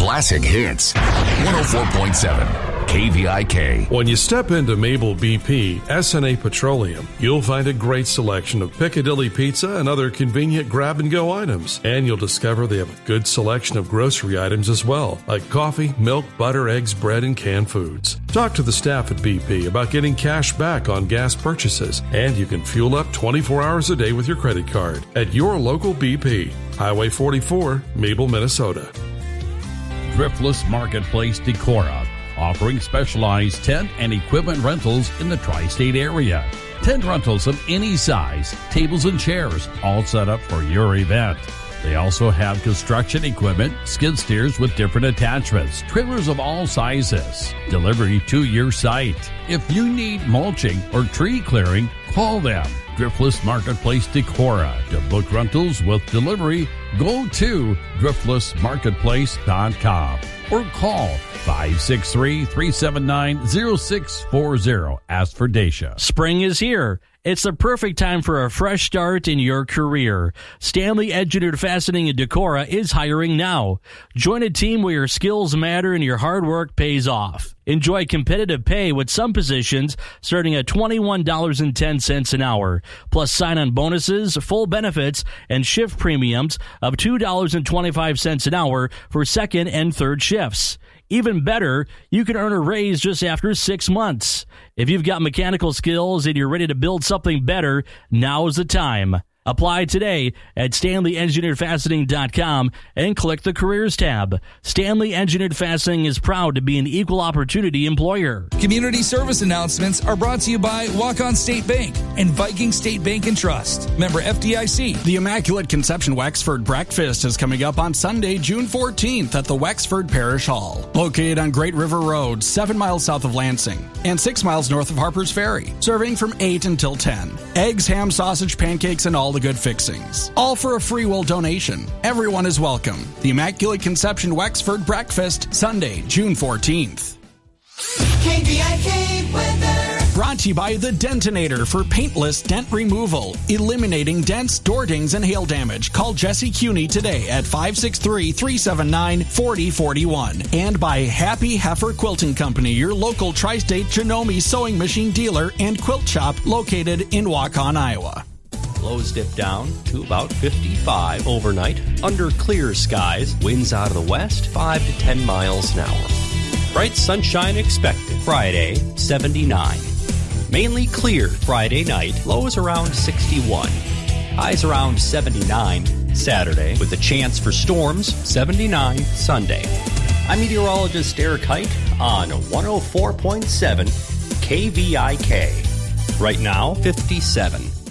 classic hits. 104.7 KVIK. When you step into Mabel BP, SNA Petroleum, you'll find a great selection of Piccadilly pizza and other convenient grab-and-go items. And you'll discover they have a good selection of grocery items as well, like coffee, milk, butter, eggs, bread, and canned foods. Talk to the staff at BP about getting cash back on gas purchases, and you can fuel up 24 hours a day with your credit card at your local BP. Highway 44, Mabel, Minnesota. Thriftless Marketplace Decorah, offering specialized tent and equipment rentals in the tri-state area. Tent rentals of any size, tables and chairs, all set up for your event. They also have construction equipment, skid steers with different attachments, trailers of all sizes, delivery to your site. If you need mulching or tree clearing, call them. Thriftless Marketplace Decorah. To book rentals with delivery, go to thriftlessmarketplace.com or call 563-379-0640. Ask for Dacia. Spring is here. It's the perfect time for a fresh start in your career. Stanley Engineered Fastening in Decorah is hiring now. Join a team where your skills matter and your hard work pays off. Enjoy competitive pay with some positions starting at $21.10 an hour, plus sign-on bonuses, full benefits, and shift premiums of $2.25 an hour for second and third shifts. Even better, you can earn a raise just after 6 months. If you've got mechanical skills and you're ready to build something better, now's the time. Apply today at StanleyEngineeredFastening.com and click the Careers tab. Stanley Engineered Fastening is proud to be an equal opportunity employer. Community service announcements are brought to you by Walk-On State Bank and Viking State Bank and Trust. Member FDIC. The Immaculate Conception Wexford Breakfast is coming up on Sunday, June 14th at the Wexford Parish Hall. Located on Great River Road, 7 miles south of Lansing and 6 miles north of Harper's Ferry. Serving from 8 until 10. Eggs, ham, sausage, pancakes, and all the good fixings. All for a free will donation. Everyone is welcome. The Immaculate Conception Wexford Breakfast, Sunday, June 14th. KVIK weather. Brought to you by The Dentinator for paintless dent removal, eliminating dents, door dings, and hail damage. Call Jesse Cuney today at 563-379-4041. And by Happy Heifer Quilting Company, your local tri-state Janome sewing machine dealer and quilt shop located in Waukon, Iowa. Lows dip down to about 55 overnight. Under clear skies, winds out of the west, 5 to 10 miles an hour. Bright sunshine expected. Friday, 79. Mainly clear Friday night, lows around 61. Highs around 79 Saturday, with a chance for storms, 79 Sunday. I'm meteorologist Eric Height on 104.7 KVIK. Right now, 57.